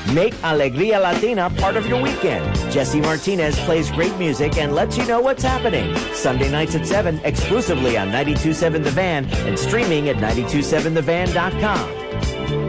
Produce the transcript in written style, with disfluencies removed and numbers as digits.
Make Alegria Latina part of your weekend. Jesse Martinez plays great music and lets you know what's happening. Sunday nights at 7, exclusively on 92.7 The Van and streaming at 92.7thevan.com.